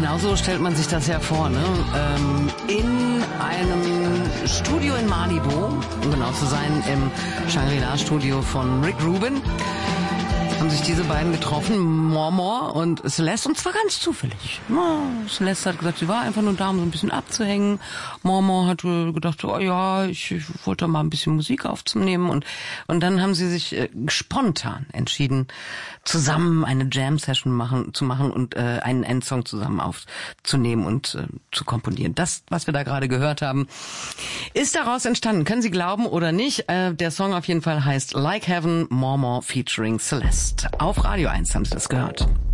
Genauso stellt man sich das ja vor, ne? In einem Studio in Malibu, um genau zu sein, im Shangri-La-Studio von Rick Rubin, haben sich diese beiden getroffen, More und Celeste, und zwar ganz zufällig. Ja, Celeste hat gesagt, sie war einfach nur da, um so ein bisschen abzuhängen. More hat gedacht, oh ja, ich wollte mal ein bisschen Musik aufzunehmen, und dann haben sie sich spontan entschieden, zusammen eine Jam-Session zu machen und einen Endsong zusammen aufzunehmen und zu komponieren. Das, was wir da gerade gehört haben, ist daraus entstanden. Können Sie glauben oder nicht? Der Song auf jeden Fall heißt Like Heaven, More featuring Celeste. Auf Radio 1 haben Sie das gehört.